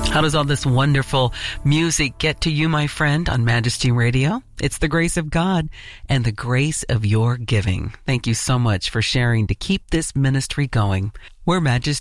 How does all this wonderful music get to you, my friend, on Majesty Radio? It's the grace of God and the grace of your giving. Thank you so much for sharing to keep this ministry going. We're Majesty.